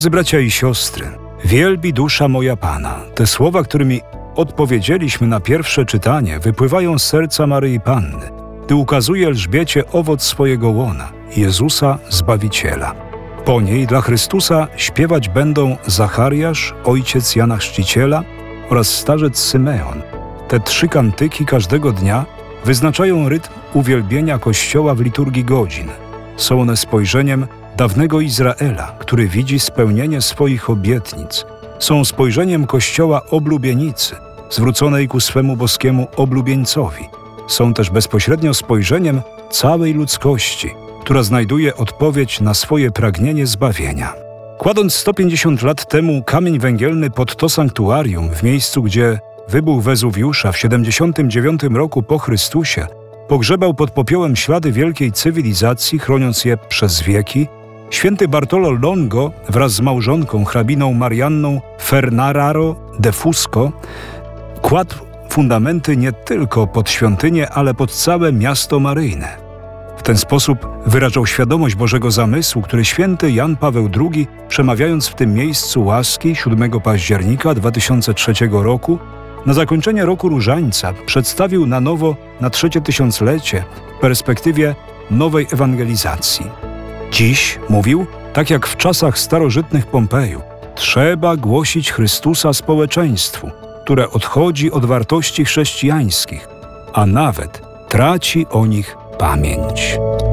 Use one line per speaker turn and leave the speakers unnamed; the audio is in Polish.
Bracia i siostry, wielbi dusza moja Pana. Te słowa, którymi odpowiedzieliśmy na pierwsze czytanie, wypływają z serca Maryi Panny, gdy ukazuje Elżbiecie owoc swojego łona, Jezusa Zbawiciela. Po niej dla Chrystusa śpiewać będą Zachariasz, ojciec Jana Chrzciciela oraz starzec Symeon. Te 3 kantyki każdego dnia wyznaczają rytm uwielbienia Kościoła w liturgii godzin. Są one spojrzeniem dawnego Izraela, który widzi spełnienie swoich obietnic. Są spojrzeniem Kościoła oblubienicy, zwróconej ku swemu boskiemu oblubieńcowi. Są też bezpośrednio spojrzeniem całej ludzkości, która znajduje odpowiedź na swoje pragnienie zbawienia. Kładąc 150 lat temu kamień węgielny pod to sanktuarium, w miejscu, gdzie wybuch Wezuwiusza w 79 roku po Chrystusie pogrzebał pod popiołem ślady wielkiej cywilizacji, chroniąc je przez wieki, święty Bartolo Longo wraz z małżonką, hrabiną Marianną Fernararo de Fusco kładł fundamenty nie tylko pod świątynię, ale pod całe miasto maryjne. W ten sposób wyrażał świadomość Bożego zamysłu, który święty Jan Paweł II, przemawiając w tym miejscu łaski 7 października 2003 roku, na zakończenie roku Różańca przedstawił na nowo na 3. tysiąclecie w perspektywie nowej ewangelizacji. Dziś, mówił, tak jak w czasach starożytnych Pompeju, trzeba głosić Chrystusa społeczeństwu, które odchodzi od wartości chrześcijańskich, a nawet traci o nich pamięć.